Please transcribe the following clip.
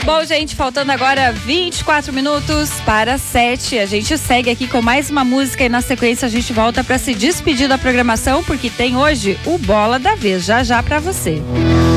Bom, gente, faltando agora 24 minutos para 7. A gente segue aqui com mais uma música e na sequência a gente volta para se despedir da programação, porque tem hoje o Bola da Vez, já já para você.